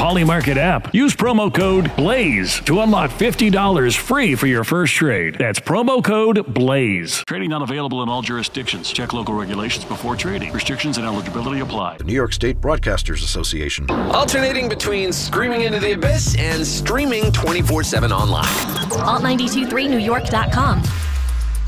Polymarket app. Use promo code BLAZE to unlock $50 free for your first trade. That's promo code BLAZE. Trading not available in all jurisdictions. Check local regulations before trading. Restrictions and eligibility apply. The New York State Broadcasters Association. Alternating between screaming into the abyss and streaming 24/7 online. Alt923NewYork.com.